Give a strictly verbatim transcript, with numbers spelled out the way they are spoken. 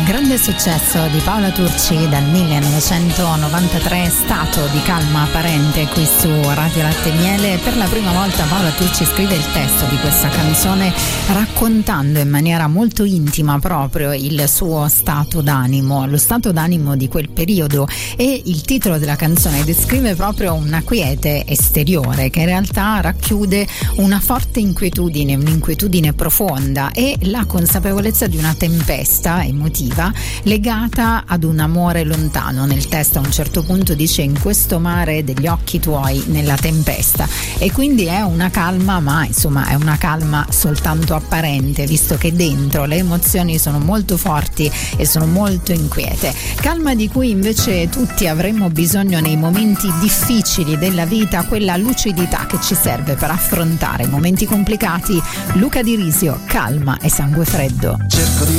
Grande successo di Paola Turci dal millenovecentonovantatré, Stato di calma apparente, qui su Radio Latte e Miele. Per la prima volta Paola Turci scrive il testo di questa canzone raccontando in maniera molto intima proprio il suo stato d'animo, lo stato d'animo di quel periodo, e il titolo della canzone descrive proprio una quiete esteriore che in realtà racchiude una forte inquietudine, un'inquietudine profonda e la consapevolezza di una tempesta emotiva legata ad un amore lontano. Nel testo a un certo punto dice: in questo mare degli occhi tuoi nella tempesta, e quindi è una calma, ma insomma è una calma soltanto apparente, visto che dentro le emozioni sono molto forti e sono molto inquiete. Calma di cui invece tutti avremmo bisogno nei momenti difficili della vita, quella lucidità che ci serve per affrontare momenti complicati. Luca Di Risio, Calma e Sangue Freddo. Cerco di